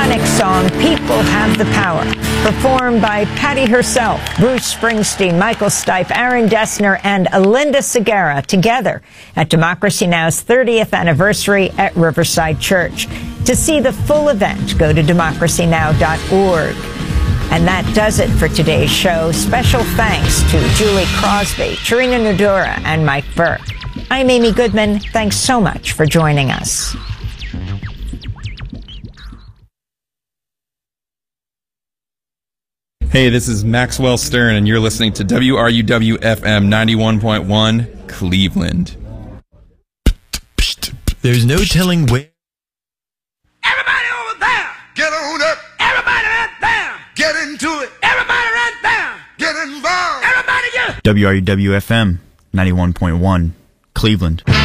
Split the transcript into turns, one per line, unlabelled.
iconic song, People Have the Power, performed by Patti herself, Bruce Springsteen, Michael Stipe, Aaron Dessner, and Linda Segarra together at Democracy Now!'s 30th anniversary at Riverside Church. To see the full event, go to democracynow.org. And that does it for today's show. Special thanks to Julie Crosby, Tarina Nudura, and Mike Burke. I'm Amy Goodman. Thanks so much for joining us.
Hey, this is Maxwell Stern, and you're listening to WRUW-FM 91.1 Cleveland.
There's no telling where...
Everybody over there!
Get on up!
Everybody right there!
Get into it!
Everybody right there!
Get involved!
Everybody get...
WRUW-FM 91.1 Cleveland.